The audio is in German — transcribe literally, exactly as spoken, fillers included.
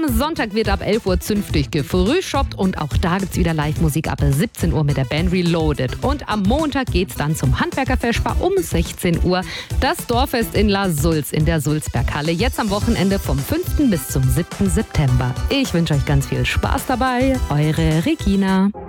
Sonntag wird ab elf Uhr zünftig gefrühshoppt und auch da gibt's wieder Live-Musik ab siebzehn Uhr mit der Band Reloaded. Und am Montag geht's dann zum Handwerkerfestspar um sechzehn Uhr. Das Dorffest in La Sulz in der Sulzberghalle. Jetzt am Wochenende vom fünften bis zum siebten September. Ich wünsche euch ganz viel Spaß dabei. Eure Regina.